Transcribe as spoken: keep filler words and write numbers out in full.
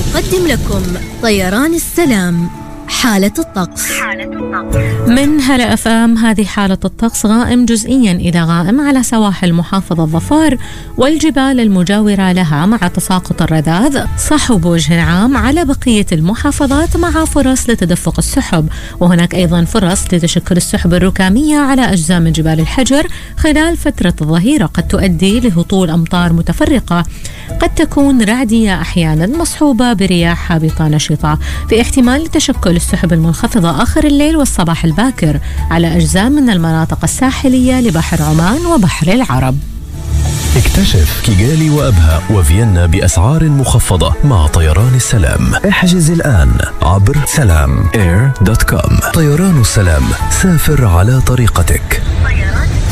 يقدم لكم طيران السلام حالة الطقس. حالة الطقس من هلا اف ام. هذه حالة الطقس: غائم جزئيا إلى غائم على سواحل محافظة ظفار والجبال المجاورة لها، مع تساقط الرذاذ. صحو بوجه عام على بقية المحافظات، مع فرص لتدفق السحب، وهناك أيضا فرص لتشكل السحب الركامية على أجزاء جبال الحجر خلال فترة الظهيرة، قد تؤدي لهطول أمطار متفرقة، قد تكون رعدية أحيانا مصحوبة برياح هابطة نشطة. في احتمال لتشكل السحب المنخفضة آخر الليل والصباح الباكر على أجزاء من المناطق الساحلية لبحر عمان وبحر العرب. اكتشف كيغالي وأبها وفيينا بأسعار مخفضة مع طيران السلام. احجز الآن عبر سلام اير دوت كوم. طيران السلام، سافر على طريقتك.